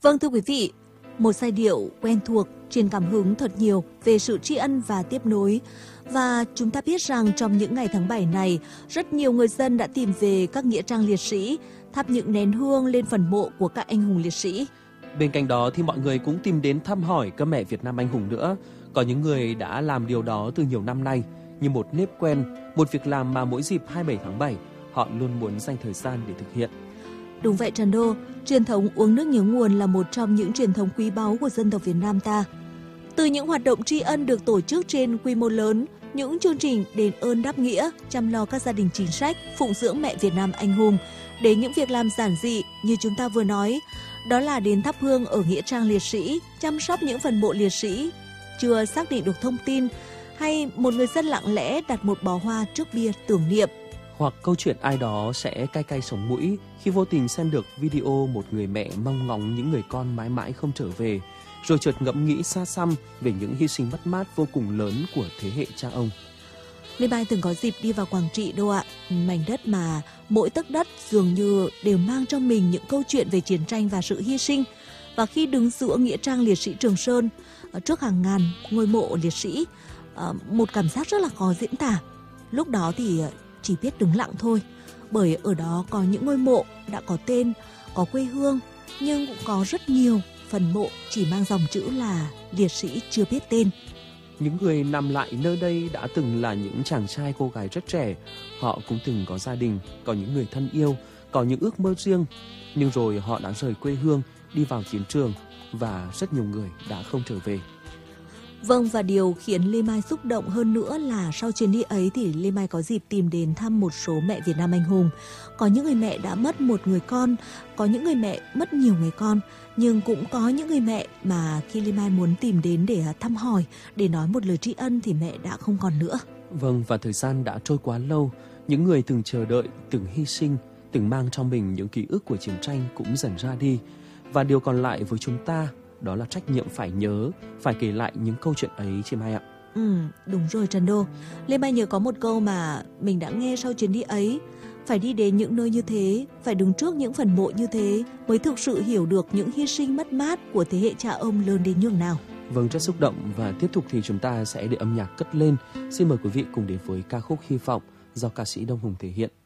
Vâng thưa quý vị, một giai điệu quen thuộc, truyền cảm hứng thật nhiều về sự tri ân và tiếp nối. Và chúng ta biết rằng trong những ngày tháng 7 này, rất nhiều người dân đã tìm về các nghĩa trang liệt sĩ, thắp những nén hương lên phần mộ của các anh hùng liệt sĩ. Bên cạnh đó thì mọi người cũng tìm đến thăm hỏi các mẹ Việt Nam anh hùng nữa. Có những người đã làm điều đó từ nhiều năm nay, như một nếp quen, một việc làm mà mỗi dịp 27 tháng 7, họ luôn muốn dành thời gian để thực hiện. Đúng vậy Trần Đô, truyền thống uống nước nhớ nguồn là một trong những truyền thống quý báu của dân tộc Việt Nam ta. Từ những hoạt động tri ân được tổ chức trên quy mô lớn, những chương trình đền ơn đáp nghĩa, chăm lo các gia đình chính sách, phụng dưỡng mẹ Việt Nam anh hùng, đến những việc làm giản dị như chúng ta vừa nói, đó là đến thắp hương ở nghĩa trang liệt sĩ, chăm sóc những phần mộ liệt sĩ chưa xác định được thông tin, hay một người dân lặng lẽ đặt một bó hoa trước bia tưởng niệm. Hoặc câu chuyện ai đó sẽ cay cay sống mũi khi vô tình xem được video một người mẹ mong ngóng những người con mãi mãi không trở về, rồi chợt ngẫm nghĩ xa xăm về những hy sinh mất mát vô cùng lớn của thế hệ cha ông. Lê Mai từng có dịp đi vào Quảng Trị đâu ạ, mảnh đất mà mỗi tấc đất dường như đều mang trong mình những câu chuyện về chiến tranh và sự hy sinh. Và khi đứng giữa nghĩa trang liệt sĩ Trường Sơn, trước hàng ngàn ngôi mộ liệt sĩ, một cảm giác rất là khó diễn tả. Lúc đó thì chỉ biết đứng lặng thôi, bởi ở đó có những ngôi mộ đã có tên, có quê hương, nhưng cũng có rất nhiều phần mộ chỉ mang dòng chữ là liệt sĩ chưa biết tên. Những người nằm lại nơi đây đã từng là những chàng trai cô gái rất trẻ. Họ cũng từng có gia đình, có những người thân yêu, có những ước mơ riêng. Nhưng rồi họ đã rời quê hương, đi vào chiến trường, và rất nhiều người đã không trở về. Vâng, và điều khiến Lê Mai xúc động hơn nữa là sau chuyến đi ấy thì Lê Mai có dịp tìm đến thăm một số mẹ Việt Nam anh hùng. Có những người mẹ đã mất một người con, có những người mẹ mất nhiều người con, nhưng cũng có những người mẹ mà khi Lê Mai muốn tìm đến để thăm hỏi, để nói một lời tri ân thì mẹ đã không còn nữa. Vâng, và thời gian đã trôi quá lâu, những người từng chờ đợi, từng hy sinh, từng mang trong mình những ký ức của chiến tranh cũng dần ra đi. Và điều còn lại với chúng ta đó là trách nhiệm phải nhớ, phải kể lại những câu chuyện ấy chị Mai ạ. Đúng rồi Trần Đô. Lê Mai nhớ có một câu mà mình đã nghe sau chuyến đi ấy. Phải đi đến những nơi như thế, phải đứng trước những phần mộ như thế mới thực sự hiểu được những hy sinh mất mát của thế hệ cha ông lớn đến nhường nào. Vâng, rất xúc động, và tiếp tục thì chúng ta sẽ để âm nhạc cất lên. Xin mời quý vị cùng đến với ca khúc Hy vọng do ca sĩ Đông Hùng thể hiện.